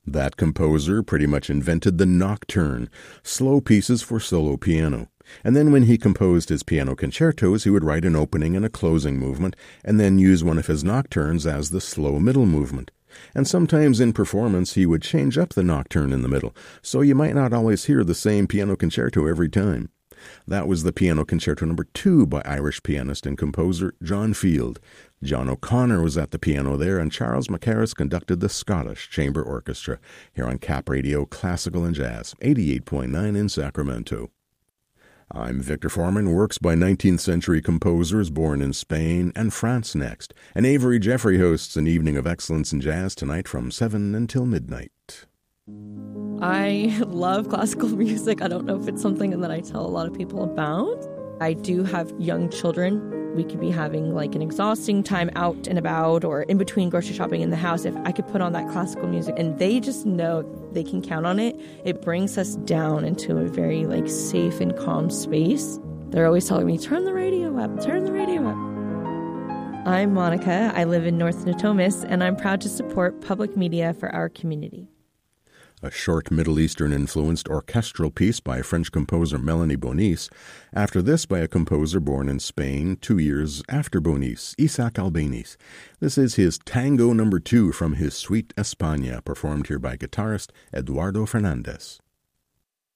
That composer pretty much invented the nocturne, slow pieces for solo piano. And then when he composed his piano concertos, he would write an opening and a closing movement, and then use one of his nocturnes as the slow middle movement. And sometimes in performance he would change up the nocturne in the middle, so you might not always hear the same piano concerto every time. That was the Piano Concerto No. 2 by Irish pianist and composer John Field. John O'Connor was at the piano there, and Charles Mackerras conducted the Scottish Chamber Orchestra, here on Cap Radio Classical and Jazz, 88.9 in Sacramento. I'm Victor Foreman, works by 19th century composers born in Spain and France next, and Avery Jeffrey hosts an evening of excellence in jazz tonight from 7 until midnight. I love classical music. I don't know if it's something that I tell a lot of people about. I do have young children. We could be having like an exhausting time out and about or in between grocery shopping in the house. If I could put on that classical music and they just know they can count on it, it brings us down into a very like safe and calm space. They're always telling me, turn the radio up, turn the radio up. I'm Monica. I live in North Natomas, and I'm proud to support public media for our community. A short Middle Eastern-influenced orchestral piece by French composer Melanie Bonis. After this, by a composer born in Spain 2 years after Bonis, Isaac Albéniz. This is his Tango No. 2 from his Suite España, performed here by guitarist Eduardo Fernandez.